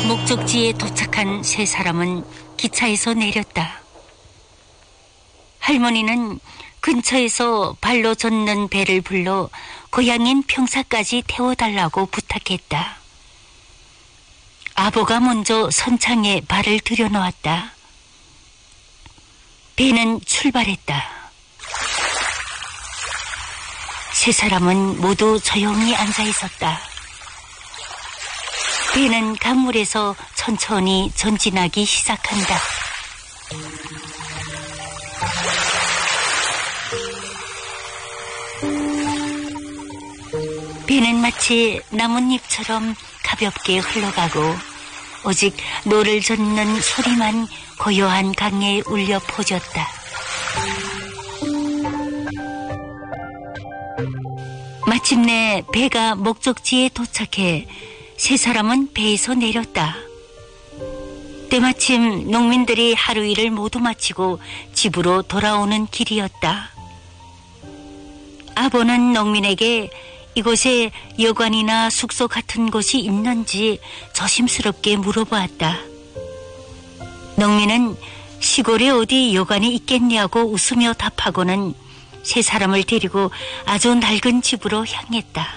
목적지에 도착한 세 사람은 기차에서 내렸다. 할머니는 근처에서 발로 젓는 배를 불러 고향인 평사까지 태워달라고 부탁했다. 아버가 먼저 선창에 발을 들여놓았다. 배는 출발했다. 세 사람은 모두 조용히 앉아 있었다. 배는 강물에서 천천히 전진하기 시작한다. 배는 마치 나뭇잎처럼 가볍게 흘러가고 오직 노를 젓는 소리만 고요한 강에 울려 퍼졌다. 마침내 배가 목적지에 도착해 세 사람은 배에서 내렸다. 때마침 농민들이 하루 일을 모두 마치고 집으로 돌아오는 길이었다. 아버는 농민에게 이곳에 여관이나 숙소 같은 곳이 있는지 조심스럽게 물어보았다. 농민은 시골에 어디 여관이 있겠냐고 웃으며 답하고는 세 사람을 데리고 아주 낡은 집으로 향했다.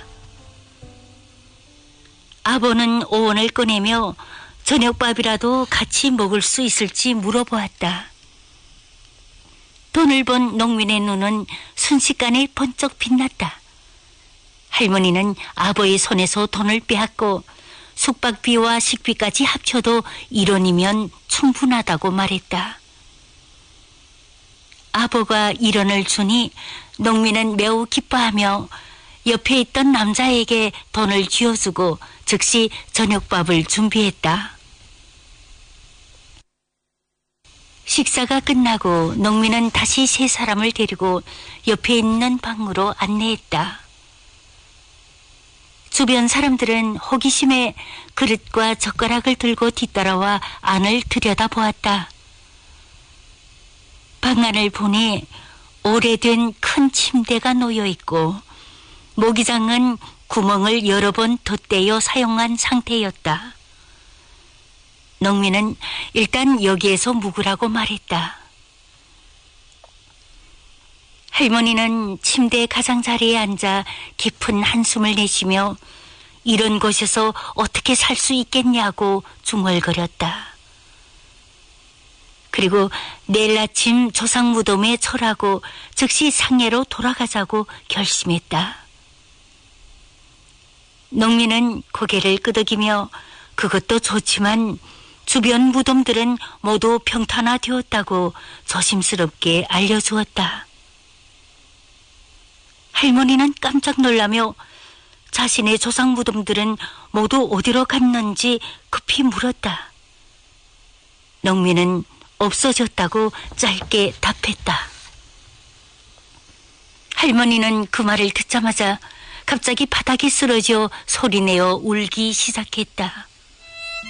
아버는 오원을 꺼내며 저녁밥이라도 같이 먹을 수 있을지 물어보았다. 돈을 번 농민의 눈은 순식간에 번쩍 빛났다. 할머니는 아버의 손에서 돈을 빼앗고 숙박비와 식비까지 합쳐도 1원이면 충분하다고 말했다. 아버가 1원을 주니 농민은 매우 기뻐하며 옆에 있던 남자에게 돈을 쥐어주고 즉시 저녁밥을 준비했다. 식사가 끝나고 농민은 다시 세 사람을 데리고 옆에 있는 방으로 안내했다. 주변 사람들은 호기심에 그릇과 젓가락을 들고 뒤따라와 안을 들여다보았다. 방 안을 보니 오래된 큰 침대가 놓여있고 모기장은 구멍을 여러 번 덧대어 사용한 상태였다. 농민은 일단 여기에서 묵으라고 말했다. 할머니는 침대 가장자리에 앉아 깊은 한숨을 내쉬며 이런 곳에서 어떻게 살 수 있겠냐고 중얼거렸다. 그리고 내일 아침 조상 무덤에 절하고 즉시 상해로 돌아가자고 결심했다. 농민은 고개를 끄덕이며 그것도 좋지만 주변 무덤들은 모두 평탄화되었다고 조심스럽게 알려주었다. 할머니는 깜짝 놀라며 자신의 조상 무덤들은 모두 어디로 갔는지 급히 물었다. 농민은 없어졌다고 짧게 답했다. 할머니는 그 말을 듣자마자 갑자기 바닥에 쓰러져 소리내어 울기 시작했다.